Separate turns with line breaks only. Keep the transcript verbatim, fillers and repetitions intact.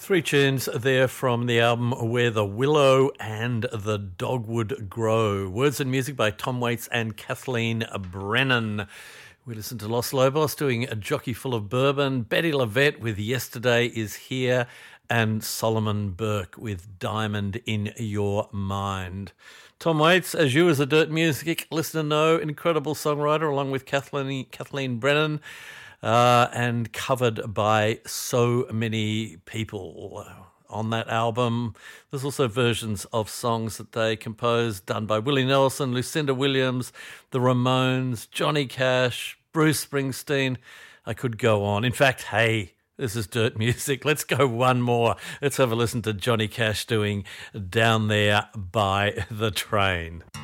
Three tunes there from the album Where the Willow and the Dogwood Grow. Words and music by Tom Waits and Kathleen Brennan. We listened to Los Lobos doing A Jockey Full of Bourbon, Betty Lavette with Yesterday Is Here, and Solomon Burke with Diamond in Your Mind. Tom Waits, as you as a Dirt Music listener know, incredible songwriter along with Kathleen, Kathleen Brennan. Uh, and covered by so many people on that album. There's also versions of songs that they composed done by Willie Nelson, Lucinda Williams, the Ramones, Johnny Cash, Bruce Springsteen. I could go on. In fact, hey, this is Dirt Music. Let's go one more. Let's have a listen to Johnny Cash doing Down There by the Train.